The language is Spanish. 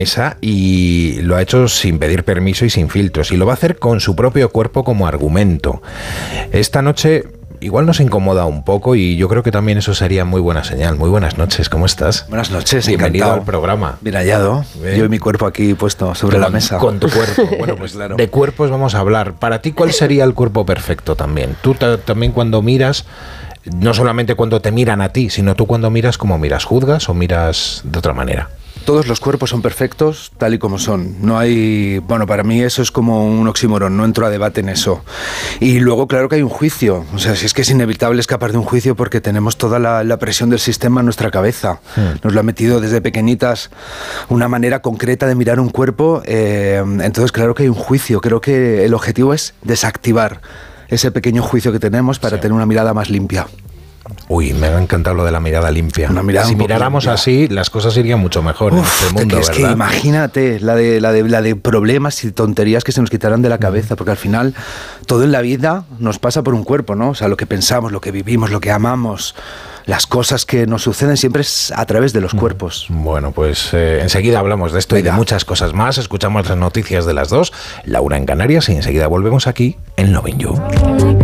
y lo ha hecho sin pedir permiso y sin filtros, y lo va a hacer con su propio cuerpo como argumento. Esta noche igual nos incomoda un poco y yo creo que también eso sería muy buena señal. Muy buenas noches, ¿cómo estás? Buenas noches, bienvenido encantado al programa. Bien hallado. Yo y mi cuerpo aquí puesto sobre la mesa. Con tu cuerpo. Bueno, pues claro. De cuerpos vamos a hablar. Para ti, ¿cuál sería el cuerpo perfecto también? Tú también cuando miras, no solamente cuando te miran a ti, sino tú cuando miras, ¿cómo miras? ¿Juzgas o miras de otra manera? Todos los cuerpos son perfectos tal y como son. No hay... Bueno, para mí eso es como un oxímoron, no entro a debate en eso. Y luego, claro que hay un juicio. O sea, si es que es inevitable escapar de un juicio porque tenemos toda la presión del sistema en nuestra cabeza. Nos lo ha metido desde pequeñitas una manera concreta de mirar un cuerpo. Entonces, claro que hay un juicio. Creo que el objetivo es desactivar ese pequeño juicio que tenemos para tener una mirada más limpia. Uy, me ha encantado lo de la mirada limpia. Si miráramos limpia. Así, las cosas irían mucho mejor en este mundo, es ¿verdad? que imagínate la de problemas y tonterías que se nos quitarán de la cabeza, porque al final todo en la vida nos pasa por un cuerpo, ¿no? O sea, lo que pensamos, lo que vivimos, lo que amamos, las cosas que nos suceden siempre es a través de los cuerpos. Bueno, pues enseguida hablamos de esto y de muchas cosas más. Escuchamos las noticias de las 2, Laura en Canarias, y enseguida volvemos aquí en Lovin' You.